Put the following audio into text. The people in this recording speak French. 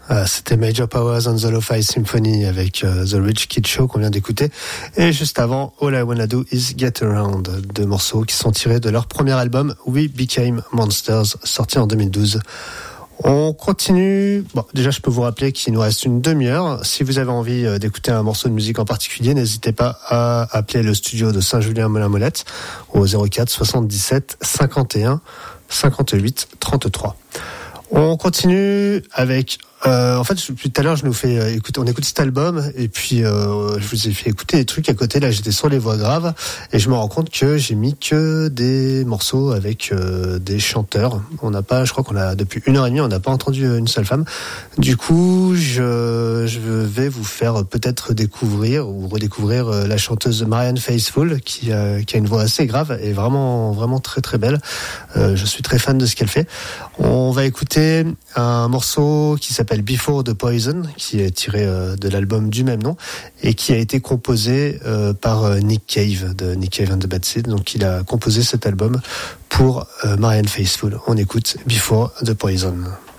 C'était Major Powers and the Lo-Fi Symphony avec The Rich Kid Show qu'on vient d'écouter. Et juste avant, All I Wanna Do Is Get Around, deux morceaux qui sont tirés de leur premier album We Became Monsters, sorti en 2012. On continue. Bon, déjà, je peux vous rappeler qu'il nous reste une demi-heure. Si vous avez envie d'écouter un morceau de musique en particulier, n'hésitez pas à appeler le studio de Saint-Julien-Molin-Molette au 04 77 51 58 33. On continue avec... en fait, tout à l'heure, je nous fais écouter. On écoute cet album et puis je vous ai fait écouter des trucs à côté. Là, j'étais sur les voix graves et je me rends compte que j'ai mis que des morceaux avec des chanteurs. On n'a pas, je crois qu'on a depuis 1h30, on n'a pas entendu une seule femme. Du coup, je vais vous faire peut-être découvrir ou redécouvrir la chanteuse Marianne Faithfull qui a une voix assez grave et vraiment vraiment très très belle. Je suis très fan de ce qu'elle fait. On va écouter un morceau qui s'appelle Before the Poison, qui est tiré de l'album du même nom et qui a été composé par Nick Cave de Nick Cave and the Bad Seeds. Donc il a composé cet album pour Marianne Faithfull. On écoute Before the Poison.